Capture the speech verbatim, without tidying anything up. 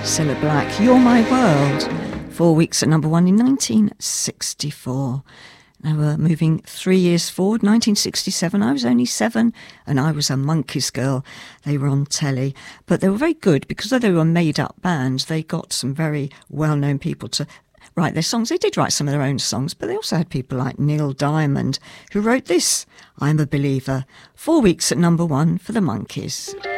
Cilla Black, You're My World. Four weeks at number one in nineteen sixty-four. Now we're moving three years forward, nineteen sixty-seven. I was only seven and I was a Monkees girl. They were on telly, but they were very good because though they were a made-up band, they got some very well-known people to write their songs. They did write some of their own songs, but they also had people like Neil Diamond, who wrote this, I'm a Believer. Four weeks at number one for the Monkees.